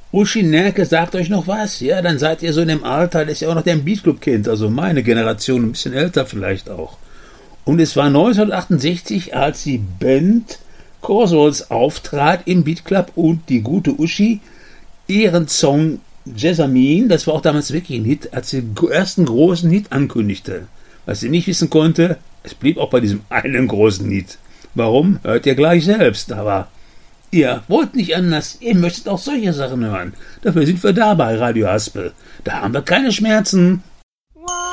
Uschi Nerke sagt euch noch was? Ja, dann seid ihr so in dem Alter, das ist ja auch noch der Beatclub-Kind, also meine Generation, ein bisschen älter vielleicht auch. Und es war 1968, als die Band Corswalls auftrat im Beatclub und die gute Uschi ihren Song Jessamine, das war auch damals wirklich ein Hit, als sie den ersten großen Hit ankündigte. Was sie nicht wissen konnte, es blieb auch bei diesem einen großen Hit. Warum? Hört ihr gleich selbst, aber ihr wollt nicht anders, ihr möchtet auch solche Sachen hören. Dafür sind wir da bei Radio Haspel. Da haben wir keine Schmerzen.